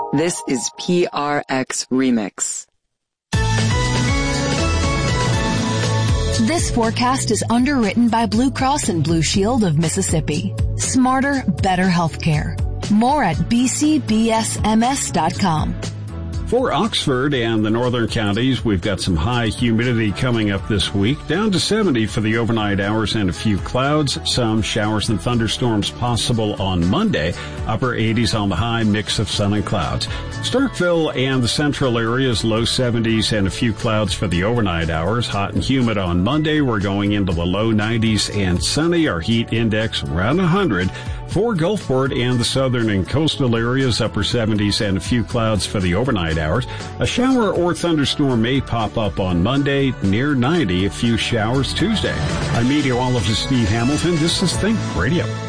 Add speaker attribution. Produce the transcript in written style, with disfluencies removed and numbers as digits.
Speaker 1: This is PRX Remix.
Speaker 2: This forecast is underwritten by Blue Cross and Blue Shield of Mississippi. Smarter, better healthcare. More at bcbsms.com.
Speaker 3: For Oxford and the northern counties, we've got some high humidity coming up this week, down to 70 for the overnight hours and a few clouds. Some showers and thunderstorms possible on Monday. Upper 80s on the high, mix of sun and clouds. Starkville and the central areas, low 70s and a few clouds for the overnight hours. Hot and humid on Monday. We're going into the low 90s and sunny. Our heat index around 100. For Gulfport and the southern and coastal areas, upper 70s and a few clouds for the overnight hours. A shower or thunderstorm may pop up on Monday, near 90, a few showers Tuesday. I'm meteorologist Steve Hamilton. This is Think Radio.